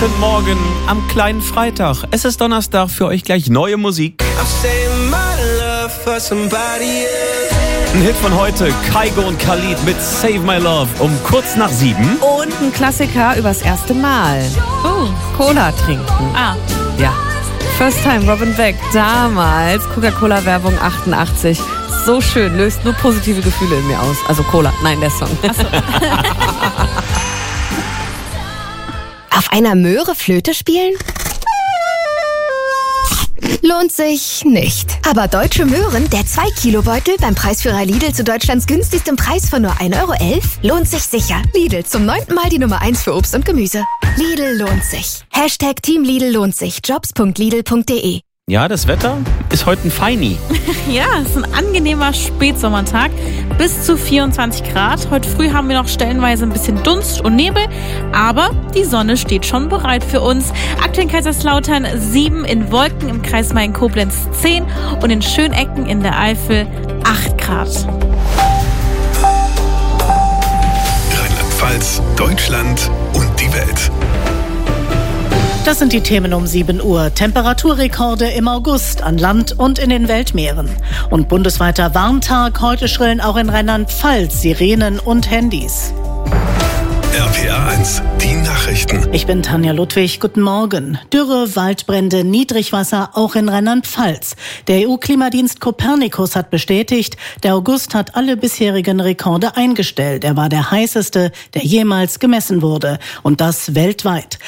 Guten Morgen am kleinen Freitag. Es ist Donnerstag, für euch gleich neue Musik. Ein Hit von heute, Kygo und Khalid mit Save My Love um kurz nach 7. Und ein Klassiker übers erste Mal. Cola trinken. Ja. First Time, Robin Beck. Damals, Coca-Cola-Werbung 88. So schön, löst nur positive Gefühle in mir aus. Also Cola, nein, der Song. Auf einer Möhre Flöte spielen? Lohnt sich nicht. Aber Deutsche Möhren, der 2-Kilo-Beutel beim Preisführer Lidl zu Deutschlands günstigstem Preis von nur 1,11 €, lohnt sich sicher. Lidl, zum 9. Mal die Nummer 1 für Obst und Gemüse. Lidl lohnt sich. #Team Lidl lohnt sich. Jobs.lidl.de. Ja, das Wetter ist heute ein Feini. Ja, es ist ein angenehmer Spätsommertag, bis zu 24 Grad. Heute früh haben wir noch stellenweise ein bisschen Dunst und Nebel, aber die Sonne steht schon bereit für uns. Aktuell in Kaiserslautern 7, in Wolken im Kreis Main-Koblenz 10 und in Schönecken in der Eifel 8 Grad. Rheinland-Pfalz, Deutschland und die Welt. Das sind die Themen um 7 Uhr. Temperaturrekorde im August an Land und in den Weltmeeren. Und bundesweiter Warntag. Heute schrillen auch in Rheinland-Pfalz Sirenen und Handys. RPA 1, die Nachrichten. Ich bin Tanja Ludwig. Guten Morgen. Dürre, Waldbrände, Niedrigwasser auch in Rheinland-Pfalz. Der EU-Klimadienst Copernicus hat bestätigt, der August hat alle bisherigen Rekorde eingestellt. Er war der heißeste, der jemals gemessen wurde. Und das weltweit.